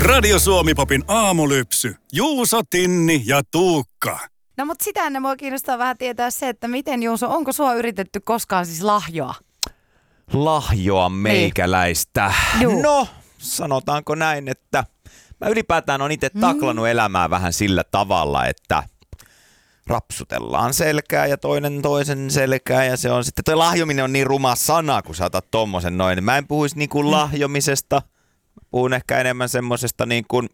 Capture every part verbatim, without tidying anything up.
Radio Suomi-popin aamulypsy. Juuso, Tinni ja Tuukka. No mutta sitä ennen mua kiinnostaa vähän tietää se, että miten Juuso, onko sua yritetty koskaan siis lahjoa? Lahjoa meikäläistä. Juu. No, sanotaanko näin, että mä ylipäätään on itse taklannut mm. elämää vähän sillä tavalla, että rapsutellaan selkää ja toinen toisen selkää ja se on sitten, toi lahjominen on niin ruma sana, kun sä otat tommosen noin. Mä en puhuisi niin kuin lahjomisesta, puhun ehkä enemmän semmosesta niin kuin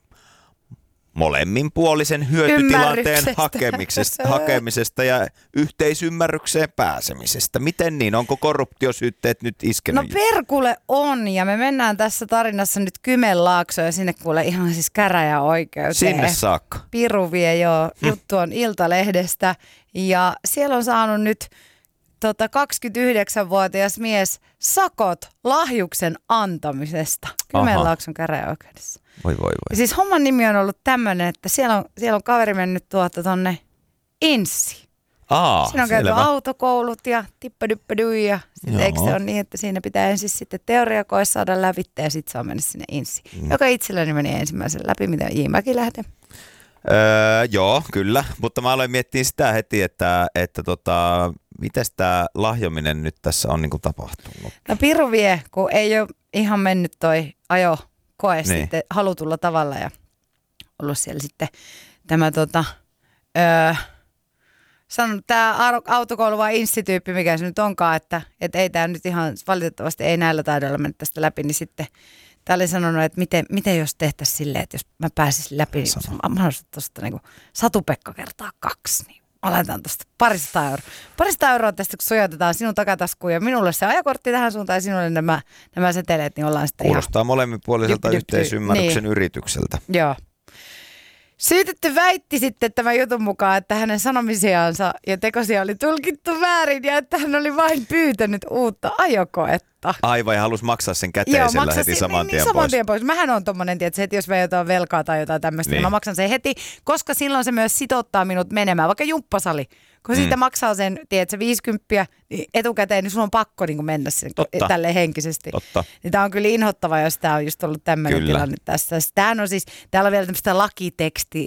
molemminpuolisen hyötytilanteen hakemisesta, hakemisesta ja yhteisymmärrykseen pääsemisestä. Miten niin? Onko korruptiosyytteet nyt iskenyt? No perkule on, ja me mennään tässä tarinassa nyt Kymenlaaksoon ja sinne kuule ihan siis käräjäoikeuteen. Sinne saakka. Piru vie joo, juttu on Iltalehdestä ja siellä on saanut nyt tota, kaksikymmentäyhdeksänvuotias mies sakot lahjuksen antamisesta Kymenlaakson käräjäoikeudessa. Voi voi voi. Ja siis homman nimi on ollut tämmöinen, että siellä on, siellä on kaveri mennyt tuota tonne Insi. Aa, siinä on käyty selvä. autokoulut ja tippadyppadui ja sitten eikö se ole niin, että siinä pitää ensin sitten teoriakoe saada läpi ja sitten saa mennä sinne Insi. Mm. Joka itselläni meni ensimmäisen läpi, mitä J. Mäkilähde. Öö, joo, kyllä. Mutta mä aloin miettiä sitä heti, että, että tota, miten tämä lahjominen nyt tässä on niinku tapahtunut. No piru vie, kun ei ole ihan mennyt toi ajo. koe niin. sitten halutulla tavalla ja ollut siellä sitten tämä tota, öö, sanonut tämä autokoulu vai instityyppi, mikä se nyt onkaan, että et ei tämä nyt ihan valitettavasti ei näillä taidoilla mennä tästä läpi, niin sitten tämä oli sanonut, että miten, miten jos tehtäisiin silleen, että jos mä pääsisin läpi, niin mä, mä olisin tuosta niin Satu-Pekka kertaa kaksi, niin aletaan tuosta parista euroa. Parista euroa tästä, kun sujatetaan sinun takataskuun ja minulle se ajakortti tähän suuntaan ja sinulle nämä, nämä seteleet, niin ollaan sitten kuulostaa ihan molemminpuoliselta dyp, dyp, yhteisymmärryksen niin. yritykseltä. Joo. Syytetty väitti sitten tämän jutun mukaan, että hänen sanomisiaansa ja tekosia oli tulkittu väärin ja että hän oli vain pyytänyt uutta ajokoetta. Aivan, ja halusi maksaa sen käteisellä Joo, heti saman niin, tien niin, saman pois. tien pois. Mähän on tommonen, että heti jos mä jotain velkaa tai jotain tämmöistä, niin. niin mä maksan sen heti, koska silloin se myös sitouttaa minut menemään, vaikka jumppasali. Kun mm. siitä maksaa sen, tiedätkö, viisikymppiä niin etukäteen, niin sun on pakko niin mennä sen tälleen henkisesti. Totta. Niin tää on kyllä inhottava, jos tää on just ollut tämmöinen tilanne tässä. Tämähän on siis, täällä on vielä tämmöistä lakiteksti.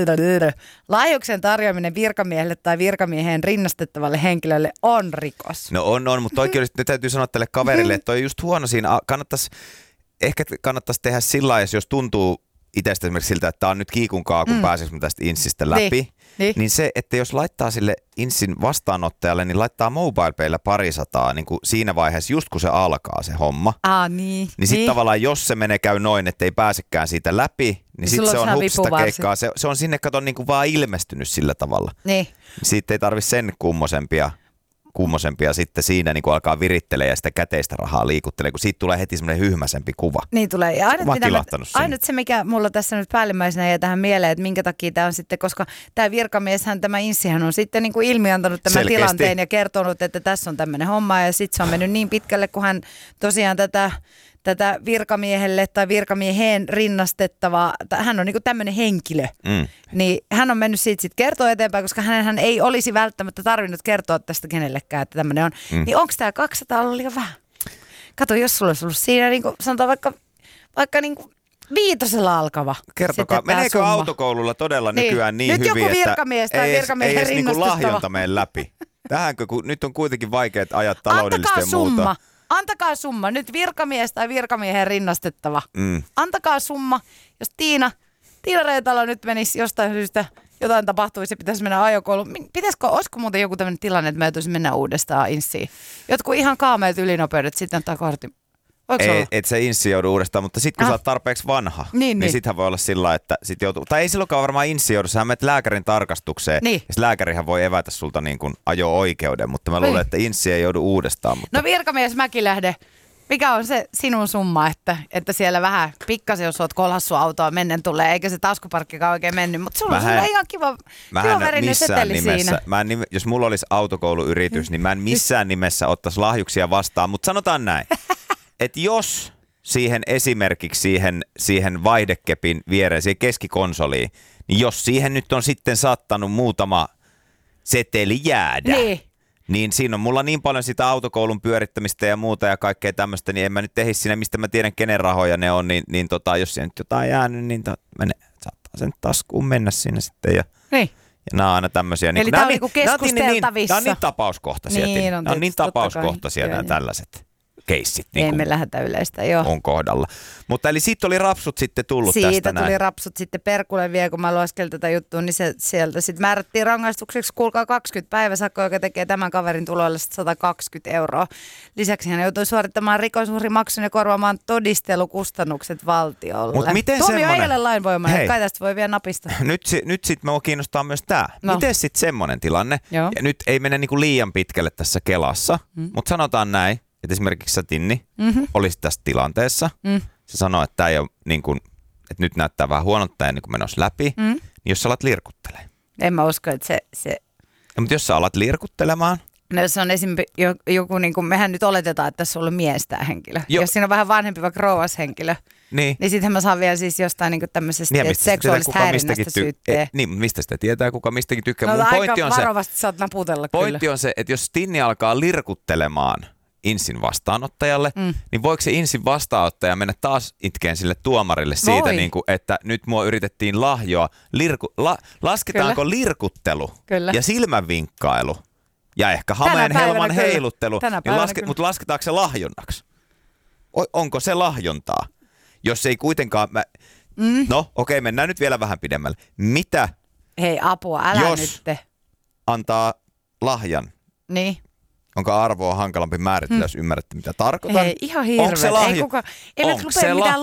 Lahjuksen tarjoaminen virkamiehelle tai virkamieheen rinnastettavalle henkilölle on rikos. No on, on, mutta oikeasti täytyy sanoa tälle kaverille, että toi just huono siinä. Kannattaisi, ehkä kannattaisi tehdä sillä lailla, jos tuntuu itsestä esimerkiksi siltä, että tämä on nyt kiikunkaa, kun mm. pääseekö mä tästä Insistä läpi. Niin. Niin. niin se, että jos laittaa sille Insin vastaanottajalle, niin laittaa MobilePaylla parisataa niin kuin siinä vaiheessa, just kun se alkaa se homma. Aa, niin. Niin sitten niin. tavallaan, jos se menee käy noin, että ei pääsekään siitä läpi, niin sitten se on hupsista keikkaa. Se, se on sinne kato niin kuin vaan ilmestynyt sillä tavalla. Niin. Siitä ei tarvitse sen kummosempia. kummosempia sitten siinä niin kun alkaa virittelee ja sitä käteistä rahaa liikuttelee, kun siitä tulee heti semmoinen hyhmäsempi kuva. Niin tulee. Ja ainut, mitä mä, siinä. ainut se, mikä mulla tässä nyt päällimmäisenä jää tähän mieleen, että minkä takia tämä on sitten, koska tämä virkamieshän, tämä Inssihän on sitten niin kuin ilmiantanut tämän Selkeästi. tilanteen ja kertonut, että tässä on tämmöinen homma ja sitten se on mennyt niin pitkälle, kun hän tosiaan tätä tätä virkamiehelle tai virkamieheen rinnastettavaa, hän on niinku tämmöinen henkilö, mm. niin hän on mennyt siitä sitten kertoa eteenpäin, koska hänenhän ei olisi välttämättä tarvinnut kertoa tästä kenellekään, että tämmöinen on. Mm. Niin onko tämä kaksisataa ollut liian vähän? Kato, jos sulla olisi ollut siinä, niin kuin, sanotaan vaikka, vaikka niin kuin viitosella alkava. Kertokaa, meneekö summa autokoululla todella niin. nykyään niin nyt hyvin, joku virkamies tai ei, virkamiehen ei edes niin kuin rinnastettava lahjonta mene läpi? Tähänkö, kun nyt on kuitenkin vaikeat ajat taloudellisesti ja muuta. Summa. Antakaa summa. Nyt virkamies tai virkamiehen rinnastettava. Mm. Antakaa summa. Jos Tiina, Tiina Reetalo nyt menisi jostain syystä, jotain tapahtuisi ja pitäisi mennä ajokouluun. Pitäisikö, olisiko muuten joku tämmöinen tilanne, että me täytyisi mennä uudestaan Inssiin? Jotkut ihan kaameet ylinopeudet, sitten antaa kortin. Ei, et se Inssi joudu uudestaan, mutta sitten kun ah. sä oot tarpeeksi vanha, niin, niin, niin sittenhän voi olla sillä, että sit joutuu, tai ei silloinkaan varmaan Inssi joudu, sä menet lääkärin tarkastukseen, niin. ja lääkärihän voi evätä sulta niin kuin ajo-oikeuden, mutta mä luulen, niin. että Inssi ei joudu uudestaan. Mutta no virkamies Mäkilähde, mikä on se sinun summa, että, että siellä vähän pikkasen, jos oot kolhassu autoa mennen tulee, eikä se taskuparkkikaan oikein mennyt, mutta sulla, sulla on ihan kiva, kiva verinen seteli nimessä, siinä. Mä en, jos mulla olisi autokouluyritys, niin mä en missään nimessä ottaisi lahjuksia vastaan, mutta sanotaan näin. Että jos siihen esimerkiksi siihen, siihen vaihdekepin viereen, siihen keskikonsoliin, niin jos siihen nyt on sitten saattanut muutama seteli jäädä, niin, Niin siinä on mulla niin paljon sitä autokoulun pyörittämistä ja muuta ja kaikkea tämmöistä, niin en mä nyt tehdä siinä, mistä mä tiedän, kenen rahoja ne on, niin, niin tota, jos siellä nyt jotain jäänyt, niin to, mene, saattaa sen taskuun mennä sinne sitten. Ja, niin. ja nämä on aina tämmöisiä. Eli niin, tämä on niin, niinku keskusteltavissa. Nämä on niin tapauskohtaisia. Niin, on, nämä on niin tapauskohtaisia nämä joo, tällaiset keissit. Niin Ei me lähdetä yleistä, joo. On kohdalla. Mutta eli siitä oli rapsut sitten tullut siitä tästä näin. Siitä tuli rapsut sitten perkulle vielä, kun mä lueskelin tätä juttua, niin se, sieltä sitten määrättiin rangaistukseksi, kuulkaa kaksikymmentä päiväsakkoa, joka tekee tämän kaverin tuloille sata kaksikymmentä euroa. Lisäksi hän joutui suorittamaan rikosuhrimaksun ja korvaamaan todistelukustannukset valtiolle. Mut miten Tuomio semmonen... ei ole lainvoimainen, kai tästä voi vielä napista. Nyt, nyt sitten mua kiinnostaa myös tämä. No. Miten sitten semmoinen tilanne, Joo. ja nyt ei mene niinku liian pitkälle tässä Kelassa, mm. mutta sanotaan näin, että esimerkiksi sä, Tinni, mm-hmm. olisit tässä tilanteessa, mm. se sanoo, että, tää ei ole, niin kuin, että nyt näyttää vähän huonolta ja niin kuin menossa läpi, mm. niin jos sä alat lirkuttelemaan. En mä usko, että se... se... Ja, mutta jos sä alat lirkuttelemaan... No jos on esimerkiksi joku, niin kuin mehän nyt oletetaan, että tässä on ollut mies tämä henkilö. Jo. Jos siinä on vähän vanhempi, vaikka rouvas henkilö, niin, niin sittenhän mä saan vielä siis jostain niin tämmöisestä niin, seksuaalista häirinnästä ty- syytteen. E, niin, mutta mistä sitä tietää, kuka mistäkin tykkää. No Mun aika pointti on varovasti se, saat naputella pointti kyllä. on se, että jos Tinni alkaa lirkuttelemaan Insin vastaanottajalle, mm. niin voiko se Insin vastaanottaja mennä taas itkeen sille tuomarille siitä, niin kuin, että nyt mua yritettiin lahjoa. Lirku, la, lasketaanko kyllä. lirkuttelu kyllä. ja silmänvinkkailu ja ehkä hameen helman kyllä. heiluttelu, niin laske, mutta lasketaanko se lahjonnaksi? O, onko se lahjontaa? Jos ei kuitenkaan... Mä, mm. No okei, okay, mennään nyt vielä vähän pidemmälle. Mitä Hei apua, älä jos nyt te. antaa lahjan? Niin. Onko arvoa hankalampi määritellä, hmm. jos ymmärrätte, mitä tarkoitan? Hei, ihan hirveä. Onko se lahjo? Ei, kuka, ei nyt rupea mitään